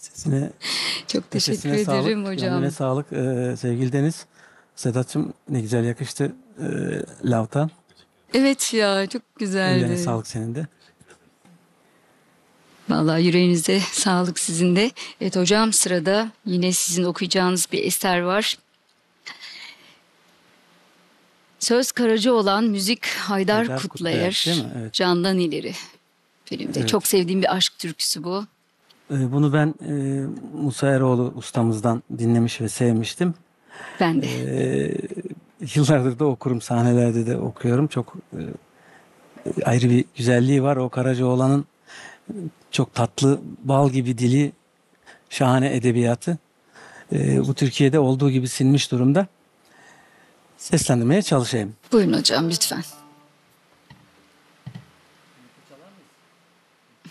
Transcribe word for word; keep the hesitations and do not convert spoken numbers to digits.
Sesine, Çok teşekkür sesine ederim sağlık, hocam. gönlüne sağlık ee, sevgili Deniz. Sedat'cığım ne güzel yakıştı ee, lavta. Evet ya, çok Ellerine güzeldi. sağlık senin de. Vallahi yüreğinize sağlık sizin de. Evet hocam, sırada yine sizin okuyacağınız bir eser var. Söz Karacaoğlan, müzik Haydar Haydar Kutluer değil Kutluer, mi? Evet. Candan İleri filmde. Çok Evet. sevdiğim bir aşk türküsü bu. Ee, bunu ben e, Musa Eroğlu ustamızdan dinlemiş ve sevmiştim. Ben de. Ee, Yıllardır da okurum, sahnelerde de okuyorum. Çok e, ayrı bir güzelliği var. O Karacaoğlan'ın çok tatlı, bal gibi dili, şahane edebiyatı. Ee, bu Türkiye'de olduğu gibi sinmiş durumda. Seslendirmeye çalışayım. Buyurun hocam lütfen.